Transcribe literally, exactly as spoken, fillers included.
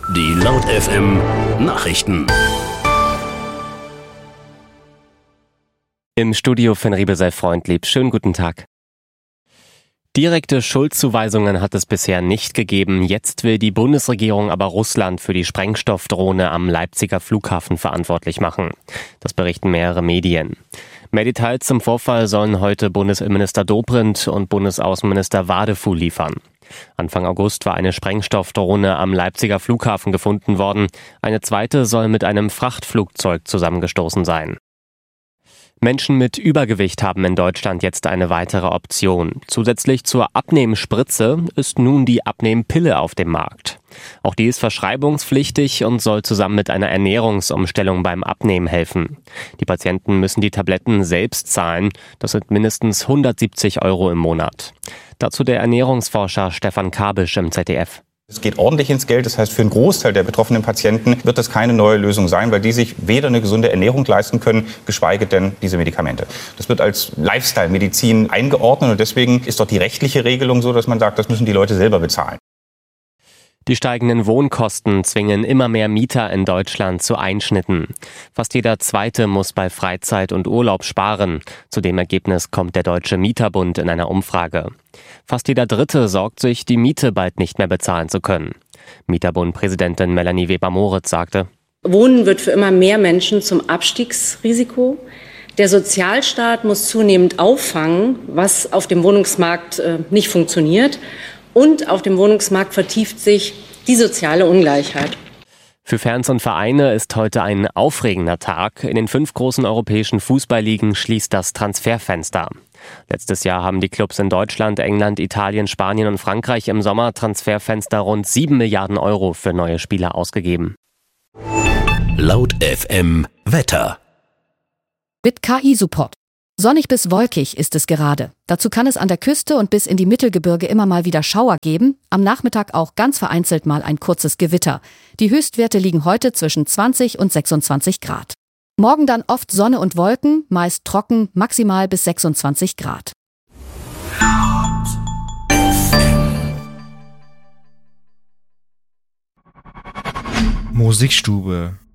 Die Laut F M Nachrichten. Im Studio Finn Riebe sei freundlieb. Schönen guten Tag. Direkte Schuldzuweisungen hat es bisher nicht gegeben. Jetzt will die Bundesregierung aber Russland für die Sprengstoffdrohne am Leipziger Flughafen verantwortlich machen. Das berichten mehrere Medien. Mehr Details zum Vorfall sollen heute Bundesinnenminister Dobrindt und Bundesaußenminister Wadefuhl liefern. Anfang August war eine Sprengstoffdrohne am Leipziger Flughafen gefunden worden. Eine zweite soll mit einem Frachtflugzeug zusammengestoßen sein. Menschen mit Übergewicht haben in Deutschland jetzt eine weitere Option. Zusätzlich zur Abnehmspritze ist nun die Abnehmpille auf dem Markt. Auch die ist verschreibungspflichtig und soll zusammen mit einer Ernährungsumstellung beim Abnehmen helfen. Die Patienten müssen die Tabletten selbst zahlen. Das sind mindestens hundertsiebzig Euro im Monat. Dazu der Ernährungsforscher Stefan Kabisch im Z D F. Es geht ordentlich ins Geld, das heißt, für einen Großteil der betroffenen Patienten wird das keine neue Lösung sein, weil die sich weder eine gesunde Ernährung leisten können, geschweige denn diese Medikamente. Das wird als Lifestyle-Medizin eingeordnet und deswegen ist dort die rechtliche Regelung so, dass man sagt, das müssen die Leute selber bezahlen. Die steigenden Wohnkosten zwingen immer mehr Mieter in Deutschland zu Einschnitten. Fast jeder Zweite muss bei Freizeit und Urlaub sparen. Zu dem Ergebnis kommt der Deutsche Mieterbund in einer Umfrage. Fast jeder Dritte sorgt sich, die Miete bald nicht mehr bezahlen zu können. Mieterbund-Präsidentin Melanie Weber-Moritz sagte: Wohnen wird für immer mehr Menschen zum Abstiegsrisiko. Der Sozialstaat muss zunehmend auffangen, was auf dem Wohnungsmarkt äh, nicht funktioniert. Und auf dem Wohnungsmarkt vertieft sich die soziale Ungleichheit. Für Fans und Vereine ist heute ein aufregender Tag. In den fünf großen europäischen Fußballligen schließt das Transferfenster. Letztes Jahr haben die Clubs in Deutschland, England, Italien, Spanien und Frankreich im Sommertransferfenster rund sieben Milliarden Euro für neue Spieler ausgegeben. Laut F M Wetter. Mit K I-Support. Sonnig bis wolkig ist es gerade. Dazu kann es an der Küste und bis in die Mittelgebirge immer mal wieder Schauer geben. Am Nachmittag auch ganz vereinzelt mal ein kurzes Gewitter. Die Höchstwerte liegen heute zwischen zwanzig und sechsundzwanzig Grad. Morgen dann oft Sonne und Wolken, meist trocken, maximal bis sechsundzwanzig Grad. Musikstube.